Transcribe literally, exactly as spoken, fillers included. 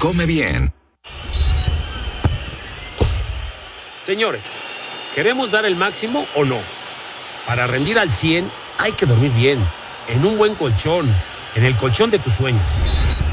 come bien. Señores, ¿queremos dar el máximo o no? Para rendir al cien hay que dormir bien, en un buen colchón, en el colchón de tus sueños.